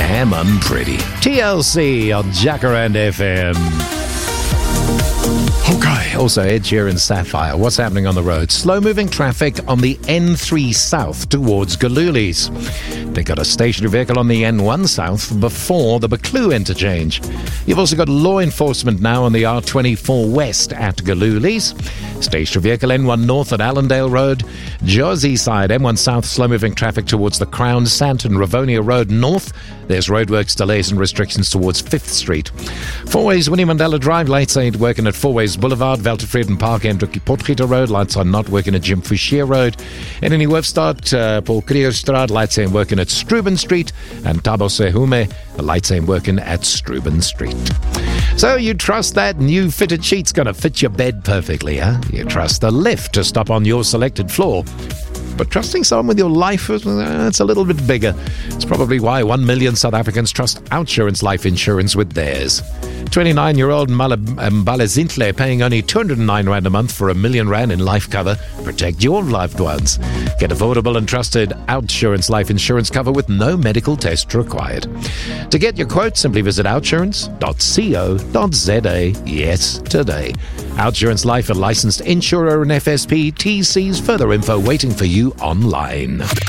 damn unpretty. TLC on Jacaranda FM. Okay, also Ed Sheeran Sapphire. What's happening on the road? Slow-moving traffic on the N3 South towards Galulis. They got a stationary vehicle on the N1 South before the Buccleuch interchange. You've also got law enforcement now on the R24 West at Galulis. Stationary vehicle N1 North at Allendale Road. Jersey side M1 South slow-moving traffic towards the Crown, Santon, Ravonia Road North. There's roadworks, delays and restrictions towards 5th Street. Fourways Winnie Mandela Drive, lights ain't working at Fourways Boulevard, Veltervreden Park, Hendrik Potgieter Road, lights are not working at Jim Fouchier Road. En in die hoofstad, Paul Creostraat, lights ain't working at Struben Street, and Thabo Sehume, the lights ain't working at Struben Street. So you trust that new fitted sheet's going to fit your bed perfectly, huh? You trust the lift to stop on your selected floor. But trusting someone with your life, it's a little bit bigger. It's probably why 1 million South Africans trust Outsurance life insurance with theirs. 29-year-old Mbale Zintle paying only 209 Rand a month for R1 million in life cover. Protect your loved ones. Get affordable and trusted Outsurance life insurance cover with no medical test required. To get your quote, simply visit outsurance.co.za. Yes, today. Outsurance Life, a licensed insurer and FSP. TC's further info waiting for you online.